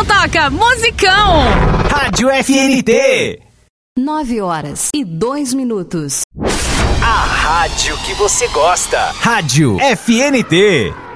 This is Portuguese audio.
então toca musicão. Rádio FNT. 9h02. A rádio que você gosta. Rádio FNT.